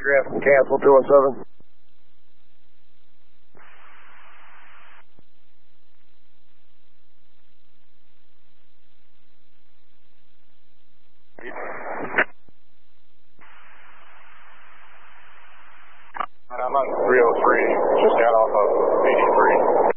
Drift, cancel 217. I'm on 303, just got off of 83.